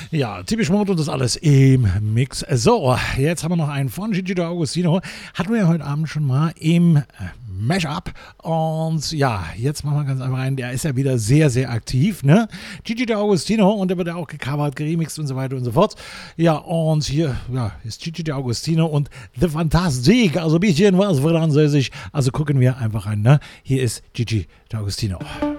Ja, typisch Mord und das alles im Mix. So, jetzt haben wir noch einen von Gigi D'Agostino. Hatten wir ja heute Abend schon mal im Mashup. Und ja, jetzt machen wir ganz einfach einen. Der ist ja wieder sehr, sehr aktiv, ne? Gigi D'Agostino, und der wird ja auch gecovert, geremixed und so weiter und so fort. Ja, und hier ist Gigi D'Agostino und The Fantastic. Also ein bisschen was französisch. Also gucken wir einfach rein, ne? Hier ist Gigi D'Agostino.